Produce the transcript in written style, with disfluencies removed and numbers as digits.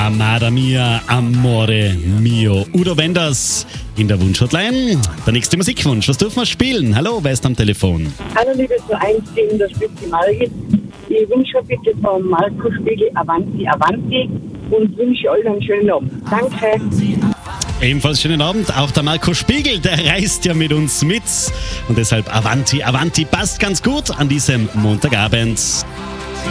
Amada mia, amore mio. Udo Wenders in der Wunschhotline. Der nächste Musikwunsch. Was dürfen wir spielen? Hallo, wer ist am Telefon? Hallo, liebe zu 1-10, da spielt die Margit. Ich wünsche bitte von Marco Spiegel Avanti, Avanti und wünsche euch einen schönen Abend. Danke. Ebenfalls schönen Abend. Auch der Marco Spiegel, der reist ja mit uns mit. Und deshalb Avanti, Avanti passt ganz gut an diesem Montagabend.